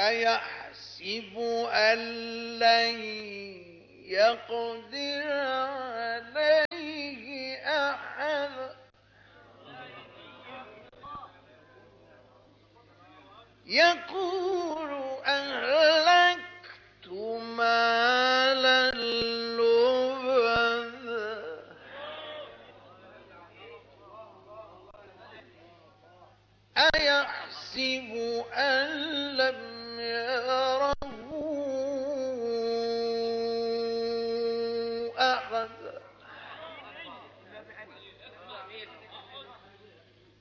أيحسب أن لن يقدر عليه أحد يقول أهلكت مالا لبدا أيحسب أن